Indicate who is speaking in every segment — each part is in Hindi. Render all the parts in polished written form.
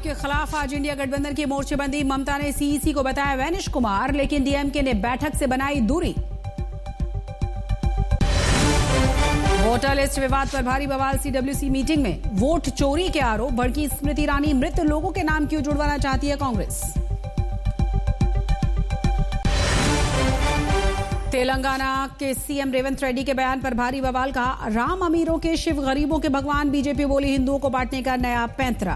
Speaker 1: के खिलाफ आज इंडिया गठबंधन की मोर्चेबंदी। ममता ने सीईसी को बताया वैनिश कुमार, लेकिन डीएमके ने बैठक से बनाई दूरी। वोटर लिस्ट विवाद पर भारी बवाल। सीडब्ल्यूसी मीटिंग में वोट चोरी के आरोप। भड़की स्मृति ईरानी, मृत लोगों के नाम क्यों जुड़वाना चाहती है कांग्रेस। तेलंगाना के सीएम रेवंत रेड्डी के बयान पर भारी बवाल। कहा राम अमीरों के शिव, गरीबों के भगवान। बीजेपी बोली हिंदुओं को बांटने का नया पैंतरा।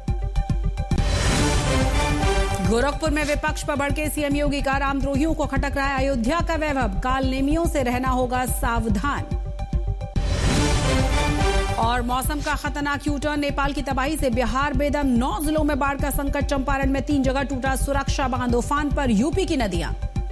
Speaker 1: गोरखपुर में विपक्ष पर भड़के सीएम योगी का। रामद्रोहियों को खटक रहा है अयोध्या का वैभव। काल नेमियों से रहना होगा सावधान। और मौसम का खतरनाक यू-टर्न। नेपाल की तबाही से बिहार बेदम। 9 जिलों में बाढ़ का संकट। चंपारण में 3 जगह टूटा सुरक्षा बांध। उफान पर यूपी की नदियां।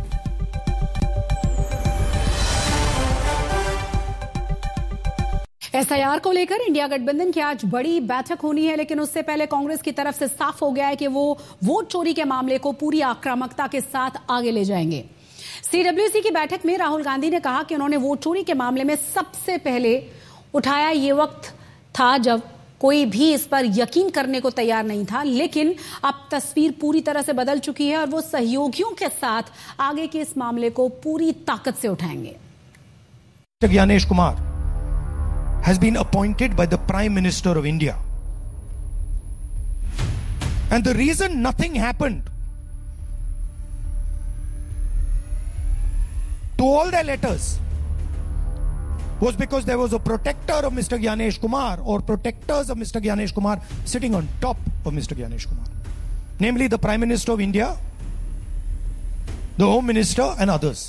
Speaker 1: एसआईआर को लेकर इंडिया गठबंधन की आज बड़ी बैठक होनी है, लेकिन उससे पहले कांग्रेस की तरफ से साफ हो गया है कि वो वोट चोरी के मामले को पूरी आक्रामकता के साथ आगे ले जाएंगे। सीडब्ल्यूसी की बैठक में राहुल गांधी ने कहा कि उन्होंने वोट चोरी के मामले में सबसे पहले उठाया। ये वक्त था जब कोई भी इस पर यकीन करने को तैयार नहीं था, लेकिन अब तस्वीर पूरी तरह से बदल चुकी है और वो सहयोगियों के साथ आगे के इस मामले को पूरी ताकत से उठाएंगे।
Speaker 2: Gyanesh Kumar has been appointed by the Prime Minister of India. And the reason nothing happened to all their letters was because there was a protector of Mr. Gyanesh Kumar or protectors of Mr. Gyanesh Kumar sitting on top of Mr. Gyanesh Kumar. Namely the Prime Minister of India, the Home Minister and others.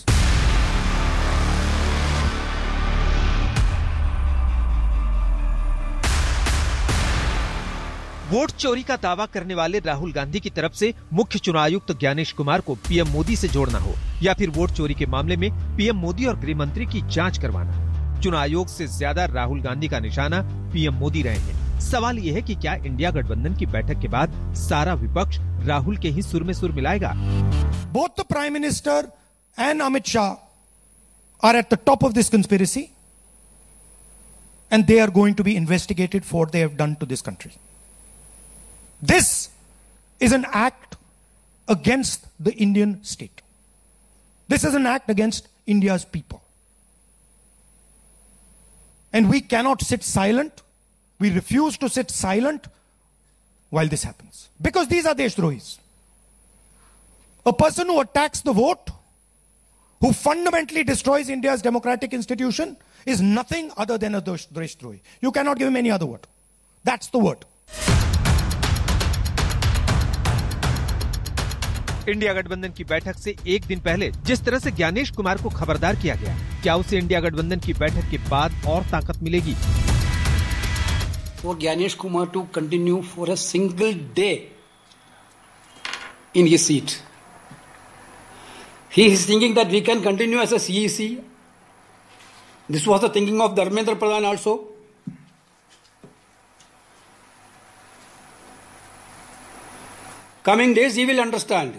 Speaker 3: Vote चोरी का दावा करने वाले राहुल गांधी की तरफ से मुख्य चुनाव आयुक्त ज्ञानेश कुमार को पीएम मोदी से जोड़ना हो या फिर वोट चोरी के मामले में पीएम मोदी और गृह मंत्री की जांच करवाना। चुनाव आयोग से ज्यादा राहुल गांधी का निशाना पीएम मोदी रहे हैं। सवाल ये है कि क्या इंडिया गठबंधन की बैठक के बाद सारा विपक्ष राहुल के ही सुर में सुर मिलाएगा।
Speaker 2: Both the Prime Minister and Amit Shah are at the top of this conspiracy and they are going to be investigated for what they have done to this country. This is an act against the Indian state. This is an act against India's people. And we cannot sit silent. We refuse to sit silent while this happens. Because these are Deshdrohis. A person who attacks the vote, who fundamentally destroys India's democratic institution, is nothing other than a Deshdrohi. You cannot give him any other word. That's the word.
Speaker 3: India गठबंधन की बैठक से एक दिन पहले जिस तरह से ज्ञानेश कुमार को खबरदार किया गया, क्या उसे इंडिया गठबंधन की बैठक के बाद और ताकत मिलेगी?
Speaker 4: For Gyanesh Kumar to continue for a single day in his seat, he is thinking that we can continue as a CEC. This was the thinking of Dharmendra Pradhan also. Coming days, he will understand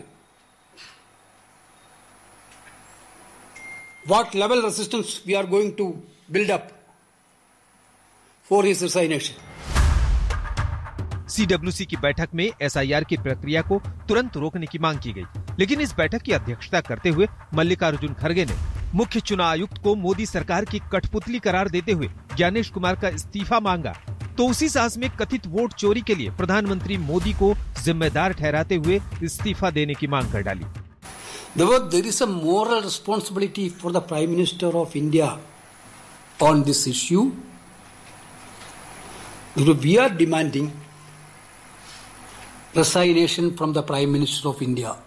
Speaker 4: what level resistance we are going to build up for his resignation.
Speaker 3: CWC की बैठक में एसआईआर की प्रक्रिया को तुरंत रोकने की मांग की गई, लेकिन इस बैठक की अध्यक्षता करते हुए मल्लिकार्जुन खड़गे ने मुख्य चुनाव आयुक्त को मोदी सरकार की कठपुतली करार देते हुए ज्ञानेश कुमार का इस्तीफा मांगा। तो उसी सांस में कथित वोट चोरी के लिए प्रधानमंत्री मोदी को जिम्मेदार ठहराते हुए इस्तीफा देने की मांग कर डाली।
Speaker 4: There is a moral responsibility for the Prime Minister of India on this issue. We are demanding resignation from the Prime Minister of India.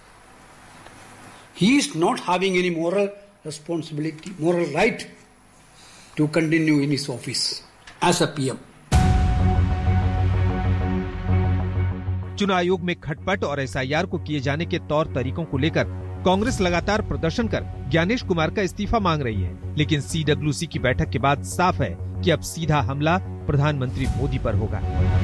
Speaker 4: He is not having any moral responsibility, moral right to continue in his office as a PM.
Speaker 3: चुनाव आयोग में खटपट और एसआईआर को किए जाने के तौर तरीकों को लेकर कांग्रेस लगातार प्रदर्शन कर ज्ञानेश कुमार का इस्तीफा मांग रही है, लेकिन सीडब्ल्यूसी की बैठक के बाद साफ है कि अब सीधा हमला प्रधानमंत्री मोदी पर होगा।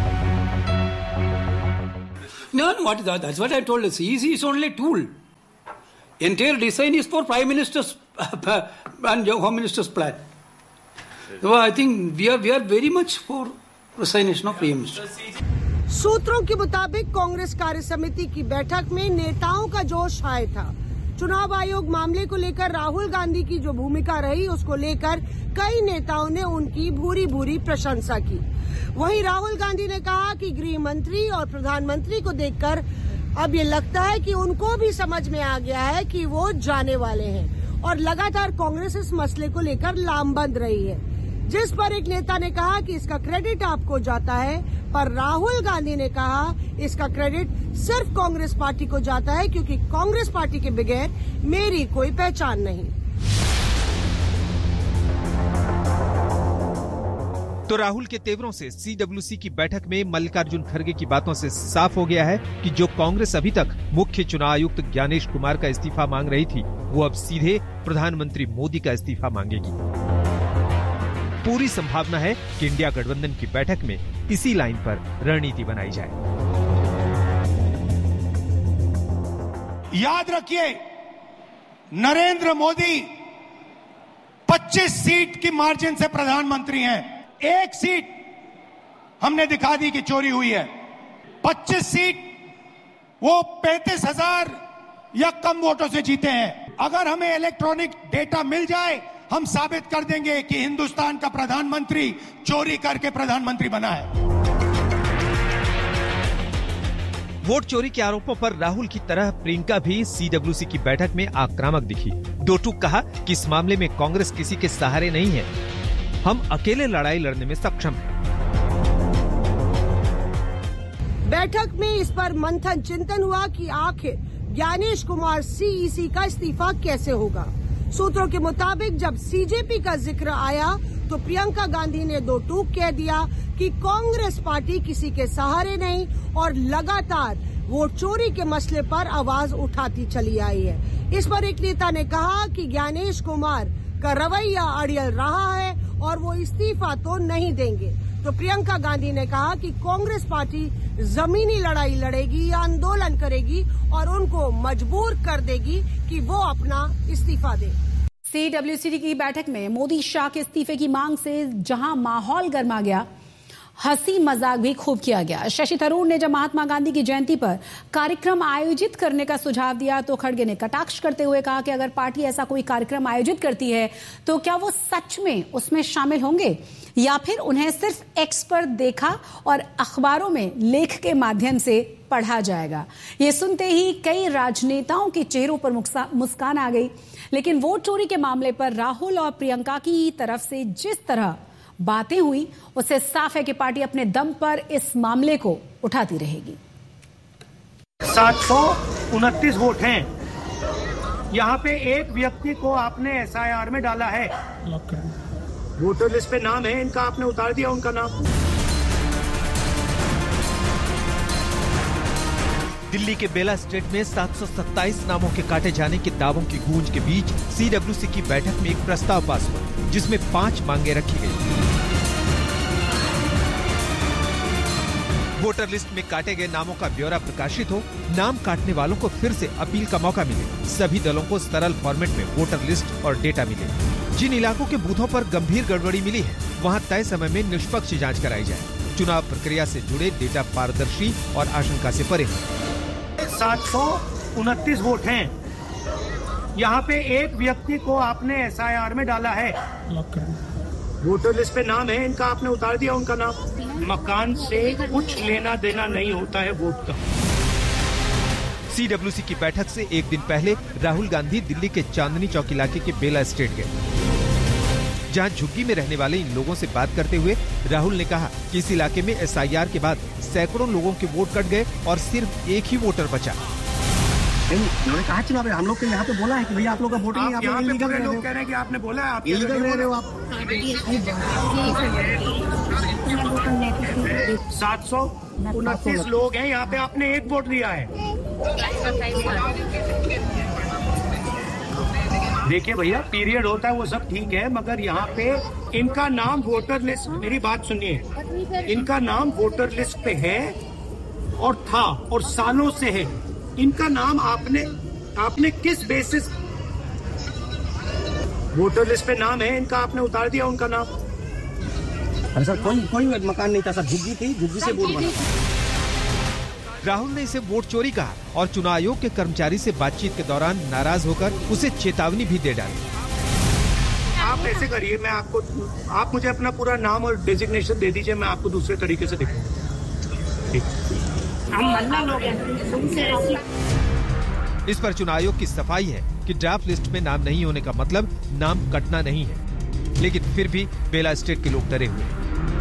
Speaker 4: No, that's what I told you. CEC is only a tool. Entire design is for Prime Minister's and Home Minister's plan. So I think we are very much for resignation of Prime Minister.
Speaker 5: सूत्रों के मुताबिक कांग्रेस कार्य समिति की बैठक में नेताओं का जोश हाय था। चुनाव आयोग मामले को लेकर राहुल गांधी की जो भूमिका रही उसको लेकर कई नेताओं ने उनकी भूरी भूरी प्रशंसा की। वहीं राहुल गांधी ने कहा कि गृह मंत्री और प्रधानमंत्री को देखकर अब ये लगता है कि उनको भी समझ में आ गया है कि वो जाने वाले हैं और लगातार कांग्रेस इस मसले को लेकर लामबंद रही है। जिस पर एक नेता ने कहा कि इसका क्रेडिट आपको जाता है, पर राहुल गांधी ने कहा इसका क्रेडिट सिर्फ कांग्रेस पार्टी को जाता है क्योंकि कांग्रेस पार्टी के बगैर मेरी कोई पहचान नहीं।
Speaker 3: तो राहुल के तेवरों से सीडब्ल्यूसी की बैठक में मल्लिकार्जुन खड़गे की बातों से साफ हो गया है कि जो कांग्रेस अभी तक मुख्य चुनाव आयुक्त ज्ञानेश कुमार का इस्तीफा मांग रही थी, वो अब सीधे प्रधानमंत्री मोदी का इस्तीफा मांगेगी। पूरी संभावना है कि इंडिया गठबंधन की बैठक में इसी लाइन पर रणनीति बनाई जाए।
Speaker 2: याद रखिए, नरेंद्र मोदी 25 सीट की मार्जिन से प्रधानमंत्री हैं। एक सीट हमने दिखा दी कि चोरी हुई है। 25 सीट वो 35,000 या कम वोटों से जीते हैं। अगर हमें इलेक्ट्रॉनिक डेटा मिल जाए, हम साबित कर देंगे कि हिंदुस्तान का प्रधानमंत्री चोरी करके प्रधानमंत्री बना है।
Speaker 3: वोट चोरी के आरोपों पर राहुल की तरह प्रियंका भी सीडब्ल्यूसी की बैठक में आक्रामक दिखी। दो टूक कहा कि इस मामले में कांग्रेस किसी के सहारे नहीं है, हम अकेले लड़ाई लड़ने में सक्षम हैं।
Speaker 5: बैठक में इस पर मंथन चिंतन हुआ कि आखिर ज्ञानेश कुमार सीईसी का इस्तीफा कैसे होगा। सूत्रों के मुताबिक जब सीजेपी का जिक्र आया तो प्रियंका गांधी ने दो टूक कह दिया कि कांग्रेस पार्टी किसी के सहारे नहीं और लगातार वोट चोरी के मसले पर आवाज उठाती चली आई है। इस पर एक नेता ने कहा कि ज्ञानेश कुमार का रवैया अड़ियल रहा है और वो इस्तीफा तो नहीं देंगे। तो प्रियंका गांधी ने कहा कि कांग्रेस पार्टी जमीनी लड़ाई लड़ेगी, आंदोलन करेगी और उनको मजबूर कर देगी कि वो अपना इस्तीफा दे।
Speaker 1: सीडब्ल्यूसी की बैठक में मोदी शाह के इस्तीफे की मांग से जहां माहौल गर्मा गया, हंसी मजाक भी खूब किया गया। शशि थरूर ने जब महात्मा गांधी की जयंती पर कार्यक्रम आयोजित करने का सुझाव दिया तो खड़गे ने कटाक्ष करते हुए कहा कि अगर पार्टी ऐसा कोई कार्यक्रम आयोजित करती है तो क्या वो सच में उसमें शामिल होंगे या फिर उन्हें सिर्फ एक्स पर देखा और अखबारों में लेख के माध्यम से पढ़ा जाएगा। ये सुनते ही कई राजनेताओं के चेहरों पर मुस्कान आ गई। लेकिन वोट चोरी के मामले पर राहुल और प्रियंका की तरफ से जिस तरह बातें हुई, उससे साफ है कि पार्टी अपने दम पर इस मामले को उठाती रहेगी।
Speaker 6: 729 वोट हैं। यहाँ पे एक व्यक्ति को आपने एसआईआर में डाला है, वोटर लिस्ट पे नाम है इनका, आपने उतार दिया उनका नाम।
Speaker 3: दिल्ली के बेला स्टेट में 727 नामों के काटे जाने के दावों की गूंज के बीच सीडब्ल्यूसी की बैठक में एक प्रस्ताव पास हुआ जिसमें 5 मांगे रखी गई। वोटर लिस्ट में काटे गए नामों का ब्यौरा प्रकाशित हो, नाम काटने वालों को फिर से अपील का मौका मिले, सभी दलों को सरल फॉर्मेट में वोटर लिस्ट और डेटा मिले। जिन इलाकों के बूथों पर गंभीर गड़बड़ी मिली है वहां तय समय में निष्पक्ष जांच कराई जाए। चुनाव प्रक्रिया से जुड़े डेटा पारदर्शी और आशंका से परे हो।
Speaker 6: 729 वोट हैं। यहाँ पे एक व्यक्ति को आपने एसआईआर में डाला है, वोटर लिस्ट पे नाम है इनका, आपने उतार दिया उनका नाम। मकान से कुछ लेना देना नहीं होता है वोट का।
Speaker 3: सीडब्ल्यूसी की बैठक से एक दिन पहले राहुल गांधी दिल्ली के चांदनी चौक इलाके के बेला स्टेट गए, जहां झुग्गी में रहने वाले इन लोगों से बात करते हुए राहुल ने कहा कि इस इलाके में एसआईआर के बाद सैकड़ों लोगों के वोट कट गए और सिर्फ एक ही वोटर बचा।
Speaker 7: उन्होंने कहा चुनाव हम लोग के यहाँ पे बोला है कि भैया आप लोग का वोटिंग
Speaker 6: आप यहाँ पे लोग कह रहे हैं कि आपने बोला है, आप
Speaker 7: इलीगल रह रहे हो आप।
Speaker 6: 729 लोग हैं यहाँ पे, आपने एक वोट दिया है। देखिए भैया, पीरियड होता है वो सब ठीक है, मगर यहाँ पे इनका नाम वोटर लिस्ट, मेरी बात सुनिए, इनका नाम वोटर लिस्ट पे है और था और सालों से है। इनका नाम आपने किस बेसिस, वोटर लिस्ट पे नाम है इनका, आपने उतार दिया उनका नाम।
Speaker 7: अरे सर कोई मकान नहीं था सर, झुग्गी थी, झुग्गी से वोट बना।
Speaker 3: राहुल ने इसे वोट चोरी कहा और चुनाव आयोग के कर्मचारी से बातचीत के दौरान नाराज होकर उसे चेतावनी भी दे डाली।
Speaker 6: आप ऐसे करिए, मैं आपको, आप मुझे अपना पूरा नाम और डेजिग्नेशन दे दीजिए, मैं आपको दूसरे तरीके से दिखाऊंगा। ठीक।
Speaker 3: इस पर चुनाव आयोग की सफाई है कि ड्राफ्ट लिस्ट में नाम नहीं होने का मतलब नाम कटना नहीं है, लेकिन फिर भी बेला स्टेट के लोग डरे हुए हैं।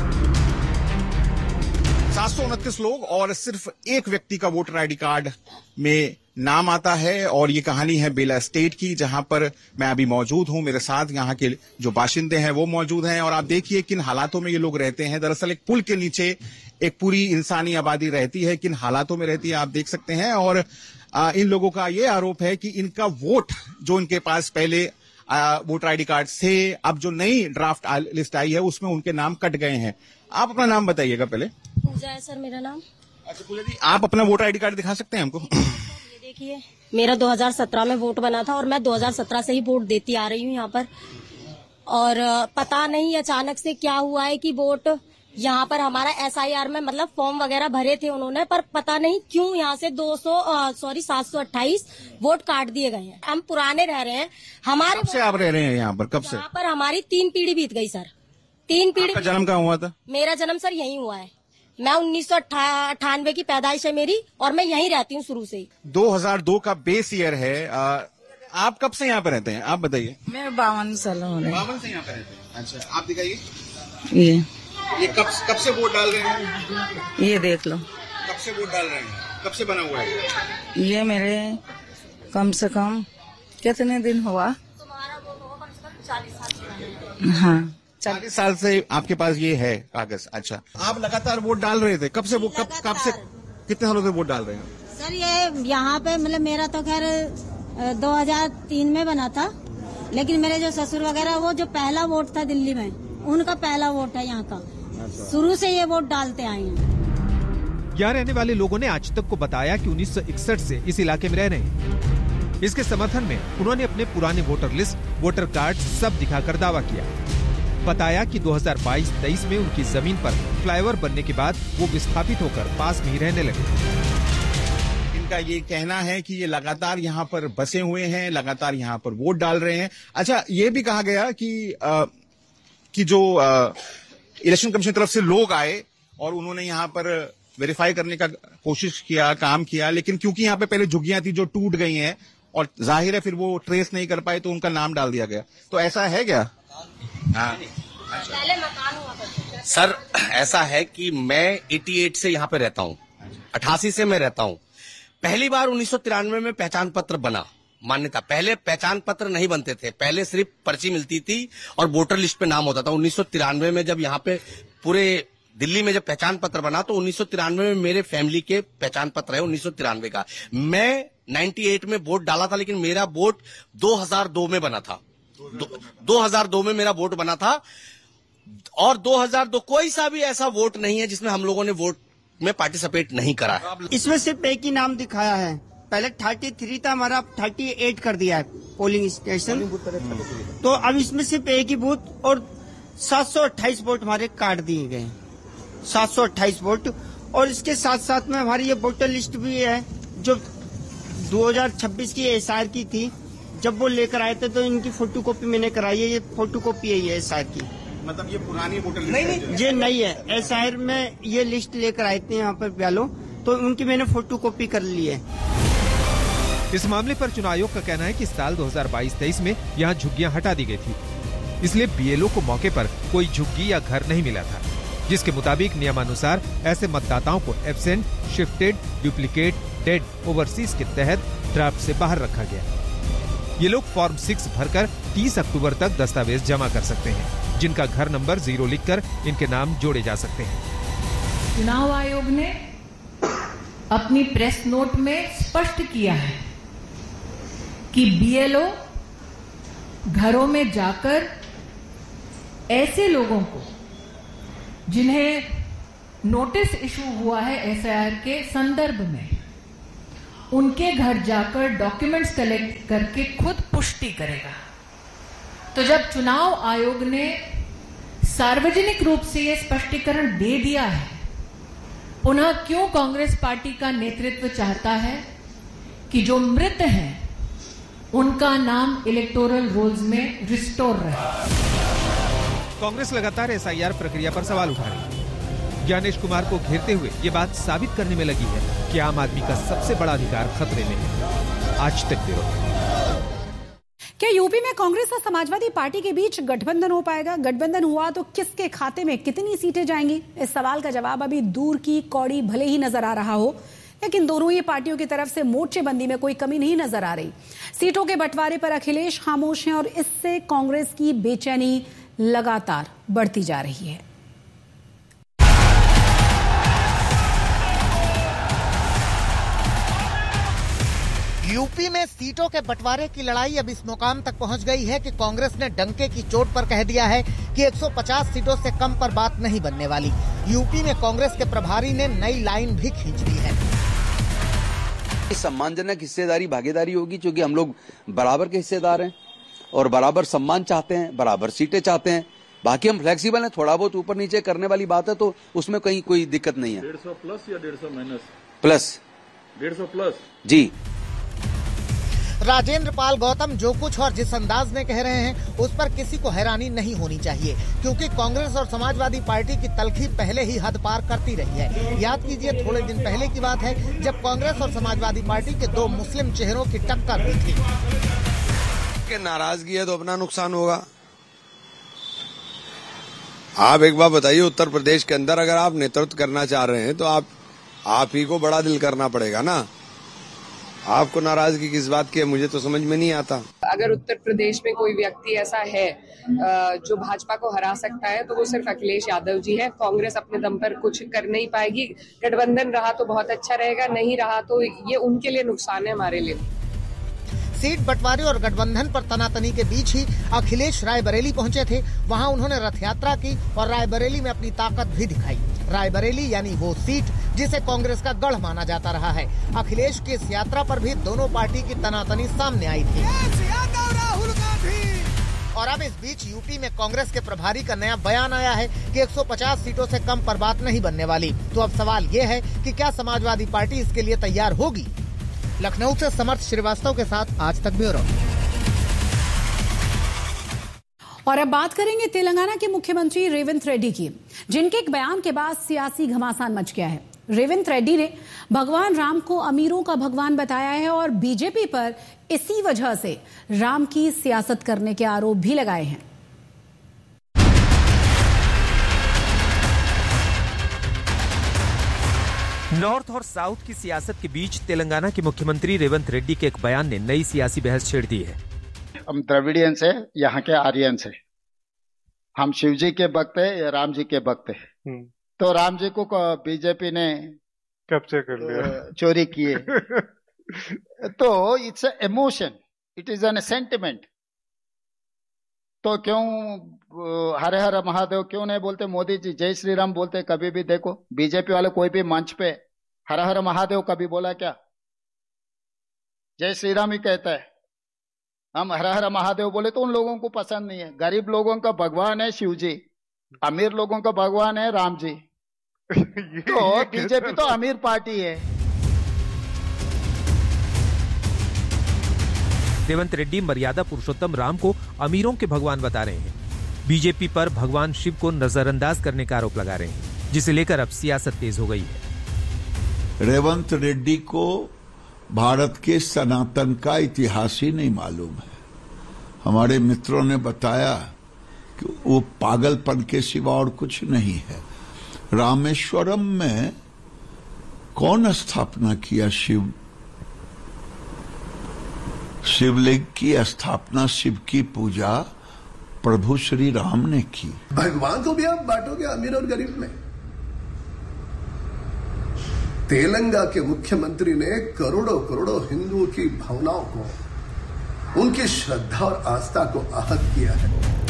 Speaker 8: 729 लोग और सिर्फ एक व्यक्ति का वोटर आईडी कार्ड में नाम आता है और ये कहानी है बेला स्टेट की, जहां पर मैं अभी मौजूद हूं। मेरे साथ यहाँ के जो बाशिंदे हैं वो मौजूद हैं और आप देखिए किन हालातों में ये लोग रहते हैं। दरअसल एक पुल के नीचे एक पूरी इंसानी आबादी रहती है, किन हालातों में रहती है आप देख सकते हैं। और इन लोगों का ये आरोप है कि इनका वोट जो इनके पास पहले वोटर आईडी कार्ड से, अब जो नई ड्राफ्ट लिस्ट आई है उसमें उनके नाम कट गए हैं। आप अपना नाम बताइएगा पहले।
Speaker 9: पूजा है सर मेरा नाम।
Speaker 8: अच्छा पूजा जी, आप अपना वोटर आईडी कार्ड दिखा सकते हैं हमको?
Speaker 9: ये देखिए, मेरा 2017 में वोट बना था और मैं 2017 से ही वोट देती आ रही हूँ यहाँ पर। और पता नहीं अचानक से क्या हुआ है कि वोट यहाँ पर हमारा SIR में मतलब फॉर्म वगैरह भरे थे उन्होंने, पर पता नहीं क्यों यहाँ से 728 वोट काट दिए गए हैं। हम पुराने रह रहे हैं। हमारे
Speaker 8: कब से आप रह रहे हैं यहाँ पर? कब से?
Speaker 9: यहाँ पर हमारी 3 पीढ़ी बीत गई सर। 3 पीढ़ी।
Speaker 8: आपका जन्म कहाँ हुआ था?
Speaker 9: मेरा जन्म सर यहीं हुआ है। मैं 1998 की पैदाइश है मेरी और मैं यहीं रहती हूँ शुरू से ही।
Speaker 8: 2002 का बेस ईयर है। आप कब से यहाँ पे रहते हैं आप बताइए?
Speaker 10: मैं 52 साल हो रहे।
Speaker 8: 52 से यहाँ पे रहते हैं। अच्छा, आप दिखाइए। ये कब से वोट डाल रहे हैं?
Speaker 10: ये देख लो।
Speaker 8: कब से वोट डाल रहे हैं? कब से बना हुआ है?
Speaker 10: ये मेरे कम से कम कितने दिन हुआ?
Speaker 9: तुम्हारा वोट होगा कम से कम 40 साल।
Speaker 10: हाँ,
Speaker 8: 40 साल से आपके पास ये है कागज। अच्छा, आप लगातार वोट डाल रहे थे? कब से वो कब से कितने सालों से वोट डाल रहे हैं?
Speaker 11: सर ये यहाँ पे मतलब मेरा तो खैर 2003 में बना था, लेकिन मेरे जो ससुर वगैरह वो जो पहला वोट था दिल्ली में, उनका पहला वोट है यहाँ का। शुरू से ये वोट डालते आए हैं।
Speaker 3: यहाँ रहने वाले लोगों ने आज तक को बताया कि 1961 से इस इलाके में रह रहे हैं। इसके समर्थन में उन्होंने अपने पुराने वोटर लिस्ट, वोटर कार्ड सब दिखाकर दावा किया। बताया कि 2022-23 में उनकी जमीन पर फ्लाईओवर बनने के बाद वो विस्थापित होकर पास में ही रहने लगे।
Speaker 8: इनका ये कहना है कि ये लगातार यहाँ पर बसे हुए हैं, लगातार यहाँ पर वोट डाल रहे हैं। अच्छा, ये भी कहा गया कि जो इलेक्शन कमीशन की तरफ से लोग आए और उन्होंने यहाँ पर वेरीफाई करने का कोशिश किया, काम किया, लेकिन क्योंकि यहाँ पे पहले झुग्गियां थी जो टूट गई हैं और जाहिर है फिर वो ट्रेस नहीं कर पाए तो उनका नाम डाल दिया गया। तो ऐसा है क्या? हाँ।
Speaker 9: पहले मकान हुआ करते थे।
Speaker 12: सर ऐसा है कि मैं 88 से यहाँ पे रहता हूँ, 88 से मैं रहता हूँ। पहली बार 1993 में पहचान पत्र बना, मान्यता। पहले पहचान पत्र नहीं बनते थे, पहले सिर्फ पर्ची मिलती थी और वोटर लिस्ट पे नाम होता था। 1993 में जब यहाँ पे पूरे दिल्ली में जब पहचान पत्र बना तो 1993 में मेरे फैमिली के पहचान पत्र है 1993 का। मैं 98 में वोट डाला था, लेकिन मेरा वोट 2002 में बना था। 2002 में मेरा वोट बना था और 2002 कोई सा भी ऐसा वोट नहीं है जिसमें हम लोगों ने वोट में पार्टिसिपेट नहीं करा है।
Speaker 13: इसमें सिर्फ एक ही नाम दिखाया है। पहले 33 था, हमारा 38 कर दिया है पोलिंग स्टेशन। तो अब इसमें सिर्फ एक ही बूथ और 728 वोट हमारे काट दिए गए, 728 वोट। और इसके साथ साथ में हमारी ये वोटर लिस्ट भी है जो 2026 की SIR की थी। जब वो लेकर आए थे तो इनकी फोटोकॉपी मैंने कराई है। ये फोटोकॉपी है ये SIR की,
Speaker 8: मतलब ये पुरानी वोटर लिस्ट
Speaker 13: नहीं, ये नहीं है। SIR में ये लिस्ट लेकर आए थे यहाँ पर ब्यालो, तो उनकी मैंने फोटोकॉपी कर ली है।
Speaker 3: इस मामले पर चुनाव आयोग का कहना है कि साल 2022-23 में यहाँ झुग्गियां हटा दी गई थी, इसलिए BLO को मौके पर कोई झुग्गी या घर नहीं मिला था, जिसके मुताबिक नियमानुसार ऐसे मतदाताओं को absent, shifted, duplicate, dead, overseas के तहत ड्राफ्ट से बाहर रखा गया। ये लोग फॉर्म 6 भरकर 30 अक्टूबर तक दस्तावेज जमा कर सकते हैं, जिनका घर नंबर 0 लिखकर इनके नाम जोड़े जा सकते हैं।
Speaker 14: चुनाव आयोग ने अपनी प्रेस नोट में स्पष्ट किया है कि BLO घरों में जाकर ऐसे लोगों को जिन्हें नोटिस इशू हुआ है SIR के संदर्भ में, उनके घर जाकर डॉक्यूमेंट्स कलेक्ट करके खुद पुष्टि करेगा। तो जब चुनाव आयोग ने सार्वजनिक रूप से ये स्पष्टीकरण दे दिया है पुनः क्यों कांग्रेस पार्टी का नेतृत्व चाहता है कि जो मृत हैं उनका नाम इलेक्टोरल रोल्स में रिस्टोर रहे।
Speaker 3: कांग्रेस लगातार एसआईआर प्रक्रिया पर सवाल उठा रही है। ज्ञानेश कुमार को घेरते हुए ये बात साबित करने में लगी है कि आम आदमी का सबसे बड़ा अधिकार खतरे में है। आज तक ब्यूरो।
Speaker 1: क्या यूपी में कांग्रेस और समाजवादी पार्टी के बीच गठबंधन हो पाएगा? गठबंधन हुआ तो किसके खाते में कितनी सीटें जाएंगी? इस सवाल का जवाब अभी दूर की कौड़ी भले ही नजर आ रहा हो, लेकिन दोनों ही पार्टियों की तरफ से मोर्चेबंदी में कोई कमी नहीं नजर आ रही। सीटों के बंटवारे पर अखिलेश खामोश हैं और इससे कांग्रेस की बेचैनी लगातार बढ़ती जा रही है।
Speaker 15: यूपी में सीटों के बंटवारे की लड़ाई अब इस मुकाम तक पहुंच गई है कि कांग्रेस ने डंके की चोट पर कह दिया है कि 150 सीटों से कम पर बात नहीं बनने वाली। यूपी में कांग्रेस के प्रभारी ने नई लाइन भी खींच दी है।
Speaker 16: सम्मानजनक हिस्सेदारी भागीदारी होगी, क्योंकि हम लोग बराबर के हिस्सेदार हैं और बराबर सम्मान चाहते हैं, बराबर सीटें चाहते हैं। बाकी हम फ्लेक्सिबल हैं, थोड़ा बहुत ऊपर नीचे करने वाली बात है तो उसमें कहीं कोई दिक्कत नहीं है।
Speaker 17: 150 प्लस या 150 माइनस?
Speaker 16: प्लस।
Speaker 17: 150 प्लस
Speaker 16: जी।
Speaker 15: राजेंद्र पाल गौतम जो कुछ और जिस अंदाज में कह रहे हैं उस पर किसी को हैरानी नहीं होनी चाहिए, क्योंकि कांग्रेस और समाजवादी पार्टी की तलखी पहले ही हद पार करती रही है। याद कीजिए, थोड़े दिन पहले की बात है जब कांग्रेस और समाजवादी पार्टी के दो मुस्लिम चेहरों की टक्कर हुई थी।
Speaker 18: कि नाराजगी है तो अपना नुकसान होगा। आप एक बात बताइए, उत्तर प्रदेश के अंदर अगर आप नेतृत्व करना चाह रहे हैं तो आप ही को बड़ा दिल करना पड़ेगा ना। आपको नाराजगी किस बात की है, मुझे तो समझ में नहीं आता।
Speaker 19: अगर उत्तर प्रदेश में कोई व्यक्ति ऐसा है जो भाजपा को हरा सकता है तो वो सिर्फ अखिलेश यादव जी है। कांग्रेस अपने दम पर कुछ कर नहीं पाएगी। गठबंधन रहा तो बहुत अच्छा रहेगा, नहीं रहा तो ये उनके लिए नुकसान है, हमारे लिए।
Speaker 15: सीट बंटवारे और गठबंधन पर तनातनी के बीच ही अखिलेश रायबरेली पहुंचे थे। वहां उन्होंने रथ यात्रा की और रायबरेली में अपनी ताकत भी दिखाई। रायबरेली यानी वो सीट जिसे कांग्रेस का गढ़ माना जाता रहा है। अखिलेश की इस यात्रा पर भी दोनों पार्टी की तनातनी सामने आई थी। और अब इस बीच यूपी में कांग्रेस के प्रभारी का नया बयान आया है कि 150 सीटों से कम पर बात नहीं बनने वाली। तो अब सवाल ये है कि क्या समाजवादी पार्टी इसके लिए तैयार होगी? लखनऊ से समर्थ श्रीवास्तव के साथ आज तक ब्यूरो।
Speaker 1: और अब बात करेंगे तेलंगाना के मुख्यमंत्री रेवंत रेड्डी की, जिनके एक बयान के बाद सियासी घमासान मच गया है। रेवंत रेड्डी ने भगवान राम को अमीरों का भगवान बताया है और बीजेपी पर इसी वजह से राम की सियासत करने के आरोप भी लगाए हैं।
Speaker 3: नॉर्थ और साउथ की सियासत के बीच तेलंगाना के मुख्यमंत्री रेवंत रेड्डी के एक बयान ने नई सियासी बहस छेड़ दी है।
Speaker 20: हम द्रविडियंस है, यहाँ के आर्यंस है। हम शिव जी के भक्त है या राम जी के भक्त है? तो राम जी को बीजेपी ने
Speaker 17: कैप्चर कर लिया,
Speaker 20: चोरी किए। तो it's a emotion, it is an sentiment. तो क्यों हर हर महादेव क्यों नहीं बोलते? मोदी जी जय श्री राम बोलते कभी भी। देखो बीजेपी वाले कोई भी मंच पे हर हर महादेव कभी बोला क्या? जय श्री राम ही कहता है। हम हर हर महादेव बोले तो उन लोगों को पसंद नहीं है। गरीब लोगों का भगवान है शिव जी, अमीर लोगों का भगवान है राम जी। तो बीजेपी तो अमीर पार्टी है।
Speaker 3: रेवंत रेड्डी मर्यादा पुरुषोत्तम राम को अमीरों के भगवान बता रहे हैं। बीजेपी पर भगवान शिव को नजरअंदाज करने का आरोप लगा रहे हैं, जिसे लेकर अब सियासत तेज हो गई है।
Speaker 21: रेवंत रेड्डी को भारत के सनातन का इतिहास ही नहीं मालूम है। हमारे मित्रों ने बताया कि वो पागलपन के सिवा और कुछ नहीं है। रामेश्वरम में कौन स्थापना किया? शिवलिंग की स्थापना, शिव की पूजा प्रभु श्री राम ने की।
Speaker 22: भगवान को भी आप बांटोगे अमीर और गरीब में। तेलंगाना के मुख्यमंत्री ने करोड़ों करोड़ों हिंदुओं की भावनाओं को, उनकी श्रद्धा और आस्था को आहत किया है।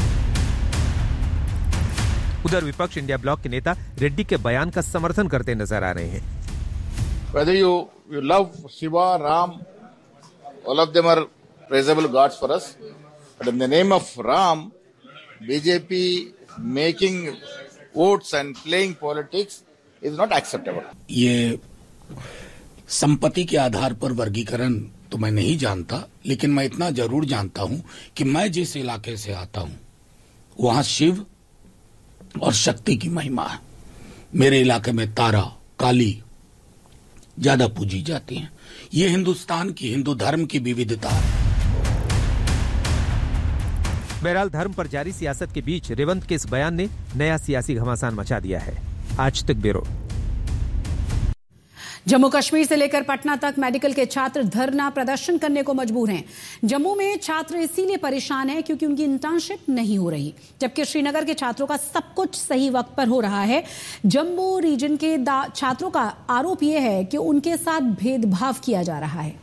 Speaker 3: उधर विपक्ष इंडिया ब्लॉक के नेता रेड्डी के बयान का समर्थन करते नजर आ रहे हैं।
Speaker 17: Whether you love Shiva, Ram, all of them are praisable gods for us. But in the name of Ram, BJP making votes and playing politics is not acceptable.
Speaker 2: ये संपत्ति के आधार पर वर्गीकरण तो मैं नहीं जानता, लेकिन मैं इतना जरूर जानता हूं कि मैं जिस इलाके से आता हूं वहां शिव और शक्ति की महिमा है। मेरे इलाके में तारा, काली ज्यादा पूजी जाती हैं। ये हिंदुस्तान की, हिंदू धर्म की विविधता है।
Speaker 3: बहरहाल धर्म पर जारी सियासत के बीच रेवंत के इस बयान ने नया सियासी घमासान मचा दिया है। आज तक ब्यूरो।
Speaker 1: जम्मू कश्मीर से लेकर पटना तक मेडिकल के छात्र धरना प्रदर्शन करने को मजबूर हैं। जम्मू में छात्र इसीलिए परेशान हैं क्योंकि उनकी इंटर्नशिप नहीं हो रही, जबकि श्रीनगर के छात्रों का सब कुछ सही वक्त पर हो रहा है। जम्मू रीजन के छात्रों का आरोप यह है कि उनके साथ भेदभाव किया जा रहा है।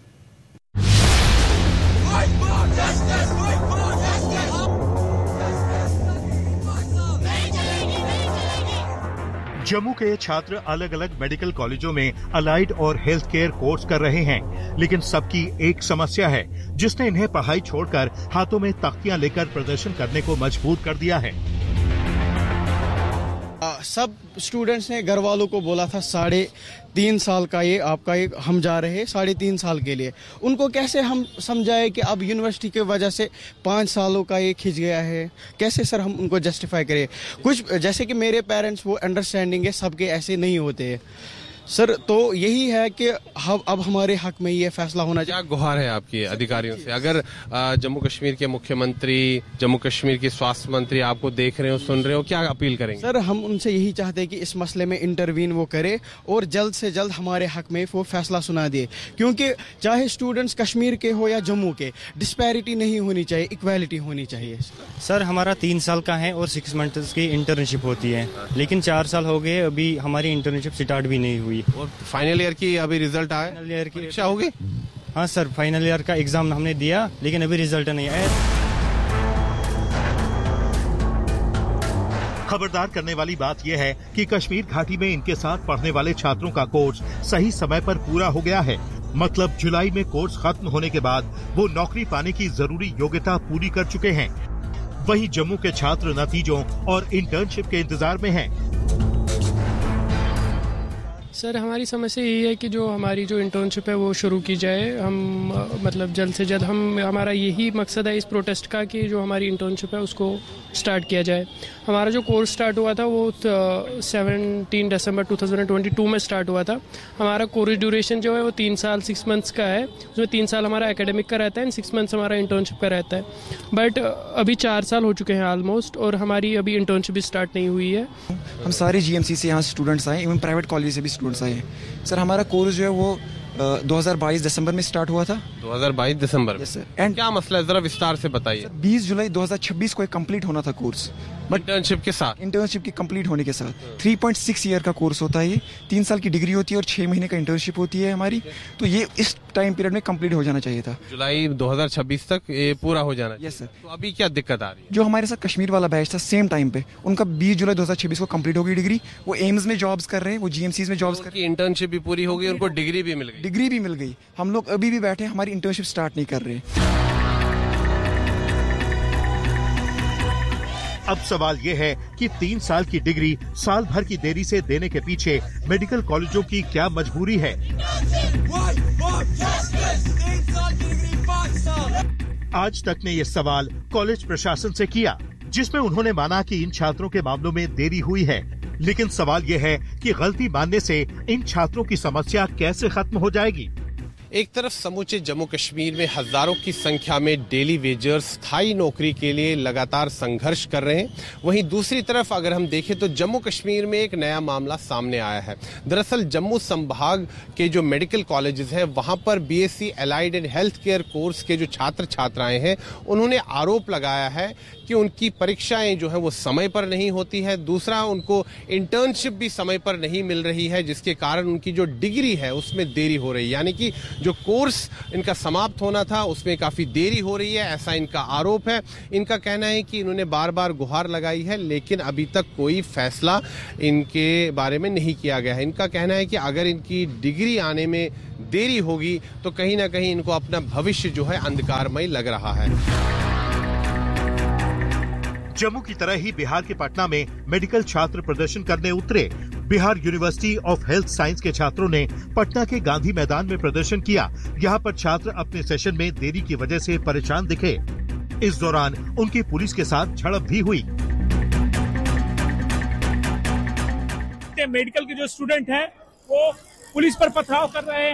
Speaker 4: जम्मू के छात्र अलग अलग मेडिकल कॉलेजों में अलाइड और हेल्थ केयर कोर्स कर रहे हैं, लेकिन सबकी एक समस्या है जिसने इन्हें पढ़ाई छोड़कर हाथों में तख्तियां लेकर प्रदर्शन करने को मजबूर कर दिया है।
Speaker 23: सब स्टूडेंट्स ने घर वालों को बोला था 3.5 साल का ये आपका ये हम जा रहे हैं 3.5 साल के लिए। उनको कैसे हम समझाए कि अब यूनिवर्सिटी की वजह से 5 सालों का ये खिंच गया है, कैसे सर हम उनको जस्टिफाई करें। कुछ जैसे कि मेरे पेरेंट्स वो अंडरस्टैंडिंग है, सबके ऐसे नहीं होते हैं सर। तो यही है कि अब हमारे हक में ये फैसला होना चाहिए।
Speaker 24: क्या गुहार है आपकी अधिकारियों से? अगर जम्मू कश्मीर के मुख्यमंत्री, जम्मू कश्मीर के स्वास्थ्य मंत्री आपको देख रहे हो, सुन रहे हो, क्या अपील करेंगे?
Speaker 23: सर हम उनसे यही चाहते हैं कि इस मसले में इंटरवीन वो करे और जल्द से जल्द हमारे हक में वो फैसला सुना दे, क्योंकि चाहे स्टूडेंट्स कश्मीर के हो या जम्मू के, डिस्पैरिटी नहीं होनी चाहिए, इक्वालिटी होनी चाहिए।
Speaker 25: सर हमारा 3 साल का है और 6 मंथ्स की इंटर्नशिप होती है, लेकिन 4 साल हो गए अभी हमारी इंटर्नशिप स्टार्ट भी नहीं हुई।
Speaker 24: और फाइनल ईयर की अभी रिजल्ट आया?
Speaker 25: फाइनल ईयर की
Speaker 24: परीक्षा होगी?
Speaker 25: हाँ सर, फाइनल ईयर का एग्जाम हमने दिया, लेकिन अभी रिजल्ट नहीं आया।
Speaker 4: खबरदार करने वाली बात यह है कि कश्मीर घाटी में इनके साथ पढ़ने वाले छात्रों का कोर्स सही समय पर पूरा हो गया है। मतलब जुलाई में कोर्स खत्म होने के बाद वो नौकरी पाने की जरूरी योग्यता पूरी कर चुके हैं। वहीं जम्मू के छात्र नतीजों और इंटर्नशिप के इंतजार में हैं।
Speaker 26: सर हमारी समस्या यही है कि जो हमारी जो इंटर्नशिप है वो शुरू की जाए। हम मतलब जल्द से जल्द हमारा यही मकसद है इस प्रोटेस्ट का कि जो हमारी इंटर्नशिप है उसको स्टार्ट किया जाए। हमारा जो कोर्स स्टार्ट हुआ था वो 17 दिसंबर 2022 में स्टार्ट हुआ था। हमारा कोर्स ड्यूरेशन जो है वो 3 साल 6 मंथ्स का है, उसमें 3 साल हमारा एकेडमिक का रहता है एंड 6 मंथ्स हमारा इंटर्नशिप का रहता है। बट अभी 4 साल हो चुके हैं ऑलमोस्ट और हमारी अभी इंटर्नशिप भी स्टार्ट नहीं हुई है।
Speaker 27: हम सारे GMC से यहाँ स्टूडेंट्स आए, इवन प्राइवेट कॉलेज से भी स्टूडेंट्स आए। सर हमारा कोर्स जो है वो 2022 दिसंबर में स्टार्ट हुआ था।
Speaker 24: 2022 दिसंबर में?
Speaker 27: एंड
Speaker 24: क्या मसला है, जरा विस्तार से बताइए।
Speaker 27: 20 जुलाई 2026 को कंप्लीट होना था कोर्स,
Speaker 24: बट इंटर्नशिप के साथ,
Speaker 27: इंटर्नशिप के कंप्लीट होने के साथ 3.6 ईयर का कोर्स होता है। ये 3 साल की डिग्री होती है और 6 महीने का इंटर्नशिप होती है हमारी। तो ये इस टाइम पीरियड में कंप्लीट हो जाना चाहिए था,
Speaker 24: जुलाई 2026 तक ये पूरा हो जाना।
Speaker 27: Yes sir.
Speaker 24: तो अभी क्या दिक्कत आ रही है?
Speaker 27: जो हमारे साथ कश्मीर वाला बैच था सेम टाइम पे, उनका 20 जुलाई 2026 को कंप्लीट हो गई डिग्री। वो एम्स में जॉब्स कर रहे हैं, वो GMCs में जॉब्स कर रहे हैं।
Speaker 24: इंटर्नशिप भी पूरी हो गई, उनको डिग्री भी मिल गई।
Speaker 27: डिग्री भी मिल गई। हम लोग अभी भी बैठे, हमारी इंटर्नशिप स्टार्ट नहीं कर रहे।
Speaker 4: अब सवाल ये है कि 3 साल की डिग्री साल भर की देरी से देने के पीछे मेडिकल कॉलेजों की क्या मजबूरी है? आज तक ने ये सवाल कॉलेज प्रशासन से किया, जिसमें उन्होंने माना कि इन छात्रों के मामलों में देरी हुई है। लेकिन सवाल ये है कि गलती मानने से इन छात्रों की समस्या कैसे खत्म हो जाएगी?
Speaker 24: एक तरफ समूचे जम्मू कश्मीर में हजारों की संख्या में डेली वेजर्स स्थायी नौकरी के लिए लगातार संघर्ष कर रहे हैं, वहीं दूसरी तरफ अगर हम देखें तो जम्मू कश्मीर में एक नया मामला सामने आया है। दरअसल जम्मू संभाग के जो मेडिकल कॉलेजेस हैं वहां पर BSc allied and health care course के जो छात्र छात्राएं हैं उन्होंने आरोप लगाया है कि उनकी परीक्षाएं जो है वो समय पर नहीं होती है। दूसरा, उनको इंटर्नशिप भी समय पर नहीं मिल रही है, जिसके कारण उनकी जो डिग्री है उसमें देरी हो रही है, यानी कि जो कोर्स इनका समाप्त होना था उसमें काफी देरी हो रही है, ऐसा इनका आरोप है। इनका कहना है कि इन्होंने बार बार गुहार लगाई है लेकिन अभी तक कोई फैसला इनके बारे में नहीं किया गया है। इनका कहना है कि अगर इनकी डिग्री आने में देरी होगी तो कहीं ना कहीं इनको अपना भविष्य जो है अंधकारमय लग रहा है।
Speaker 4: जम्मू की तरह ही बिहार के पटना में मेडिकल छात्र प्रदर्शन करने उतरे। Bihar university of health science के छात्रों ने पटना के गांधी मैदान में प्रदर्शन किया। यहाँ पर छात्र अपने सेशन में देरी की वजह से परेशान दिखे। इस दौरान उनकी पुलिस के साथ झड़प भी हुई।
Speaker 5: मेडिकल के जो स्टूडेंट हैं वो पुलिस पर पथराव कर रहे हैं।